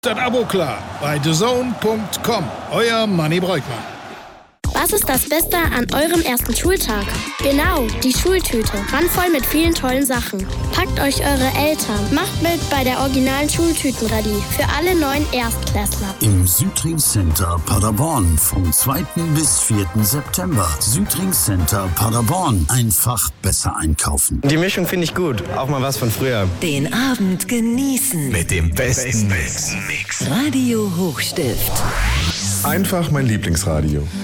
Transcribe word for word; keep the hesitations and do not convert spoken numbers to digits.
Das Abo klar bei the zone punkt com. Euer Manni Breukmann. Was ist das Beste an eurem ersten Schultag? Genau, die Schultüte. Randvoll mit vielen tollen Sachen. Packt euch eure Eltern. Macht mit bei der originalen Schultütenrallye für alle neuen Erstklässler. Im Südring Center Paderborn vom zweiten bis vierten September. Südring Center Paderborn. Einfach besser einkaufen. Die Mischung finde ich gut. Auch mal was von früher. Den Abend genießen. Mit dem besten Mix. Radio Hochstift. Einfach mein Lieblingsradio.